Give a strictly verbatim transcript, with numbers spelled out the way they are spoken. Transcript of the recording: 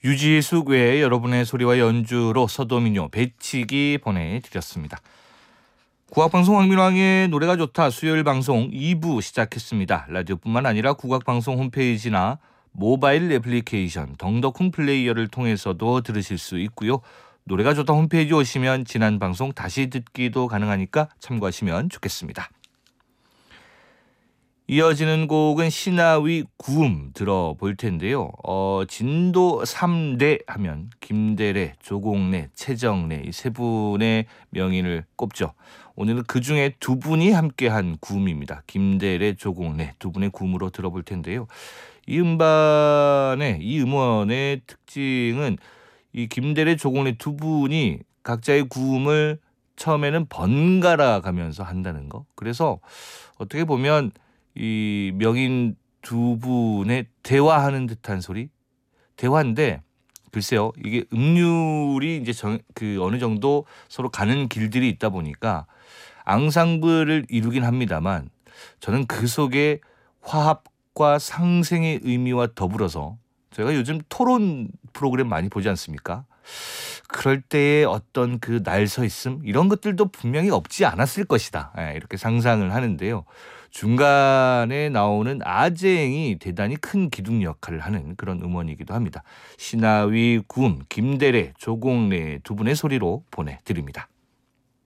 유지숙 외에 여러분의 소리와 연주로 서도민요 배치기 보내드렸습니다. 국악방송 황민왕의 노래가 좋다 수요일 방송 이 부 시작했습니다. 라디오뿐만 아니라 국악방송 홈페이지나 모바일 애플리케이션 덩덕쿵 플레이어를 통해서도 들으실 수 있고요. 노래가 좋다 홈페이지 오시면 지난 방송 다시 듣기도 가능하니까 참고하시면 좋겠습니다. 이어지는 곡은 신하위 구음 들어볼 텐데요. 어, 진도 삼 대 하면 김대래, 조공래, 최정래 이 세 분의 명인을 꼽죠. 오늘은 그중에 두 분이 함께한 구음입니다. 김대래, 조공래 두 분의 구음으로 들어볼 텐데요. 이 음반의 이 음원의 특징은 이 김대래, 조공래 두 분이 각자의 구음을 처음에는 번갈아 가면서 한다는 거. 그래서 어떻게 보면 이 명인 두 분의 대화하는 듯한 소리, 대화인데 글쎄요 이게 음률이 이제 정, 그 어느 정도 서로 가는 길들이 있다 보니까 앙상블을 이루긴 합니다만 저는 그 속에 화합과 상생의 의미와 더불어서 제가 요즘 토론 프로그램 많이 보지 않습니까? 그럴 때의 어떤 그 날 서 있음 이런 것들도 분명히 없지 않았을 것이다. 이렇게 상상을 하는데요. 중간에 나오는 아재행이 대단히 큰 기둥 역할을 하는 그런 음원이기도 합니다. 신하위 구음, 김대래, 조공래 두 분의 소리로 보내드립니다.